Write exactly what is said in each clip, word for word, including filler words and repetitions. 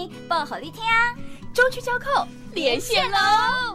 情报好你听，中区交扣连线喽！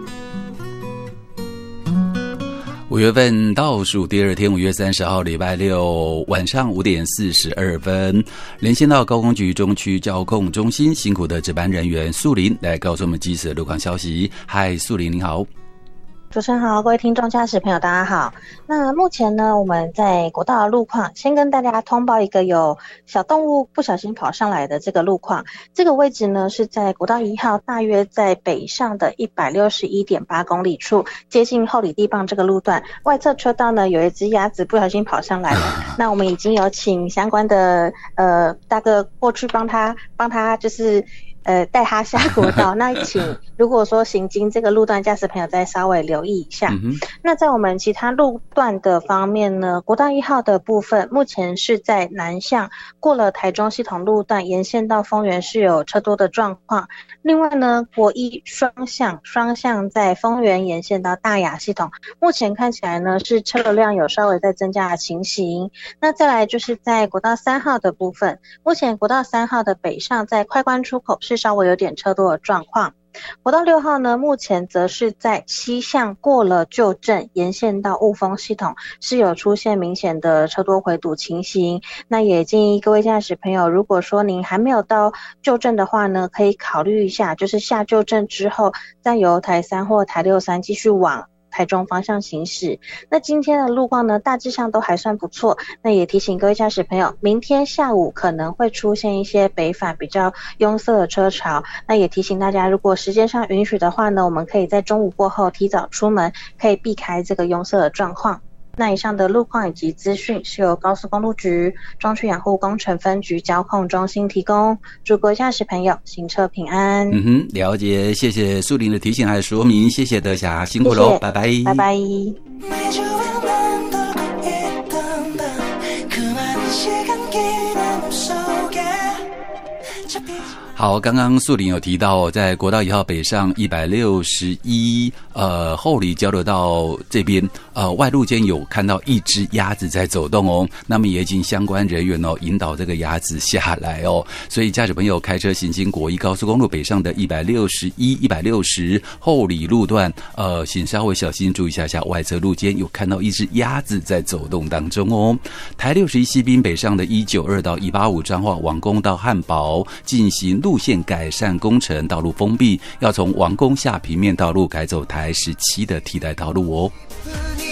五月份倒数第二天，五月三十号礼拜六晚上五点四十二分，连线到高工局中区交控中心，辛苦的值班人员素林来告诉我们即时的路况消息。嗨，素林你好。 主持人好，各位听众驾驶朋友大家好。那目前呢，我们在国道的路况，先跟大家通报一个有小动物不小心跑上来的这个路况。这个位置呢是在国道一号，大约在北上的 一百六十一点八公里处，接近后里地磅这个路段，外侧车道呢有一只鸭子不小心跑上来了。那我们已经有请相关的呃大哥过去帮他帮他就是呃，带他下国道。那请如果说行经这个路段，驾驶朋友再稍微留意一下。嗯、那在我们其他路段的方面呢，国道一号的部分，目前是在南向过了台中系统路段，沿线到丰原是有车多的状况。另外呢，国一双向双向在丰原沿线到大雅系统，目前看起来呢是车辆有稍微在增加的情形。那再来就是在国道三号的部分，目前国道三号的北上在快关出口是稍微有点车多的状况。国道六号呢，目前则是在西向过了旧镇，沿线到雾峰系统是有出现明显的车多回堵情形。那也建议各位驾驶朋友，如果说您还没有到旧镇的话呢，可以考虑一下，就是下旧镇之后，再由台三或台六三继续往台中方向行驶。那今天的路况呢，大致上都还算不错。那也提醒各位驾驶朋友，明天下午可能会出现一些北返比较拥塞的车潮。那也提醒大家，如果时间上允许的话呢，我们可以在中午过后提早出门，可以避开这个拥塞的状况。那以上的路况以及资讯是由高速公路局中区养护工程分局交控中心提供，祝各位驾驶朋友行车平安。 嗯哼，了解，谢谢素林的提醒还有说明，谢谢德霞，辛苦喽，拜拜， 拜拜。 好，刚刚素林有提到，在国道一号北上一百六十一呃后里交流道这边呃外路间有看到一只鸭子在走动哦，那么也请相关人员哦引导这个鸭子下来哦，所以驾驶朋友开车行经国一高速公路北上的一百六十一、一百六十后里路段，呃，请稍微小心注意一下下外侧路间有看到一只鸭子在走动当中哦。台六十一西滨北上的一九二到一八五彰化王宫到汉堡进行路线改善工程，道路封闭，要从王宫下平面道路改走台十七的替代道路哦。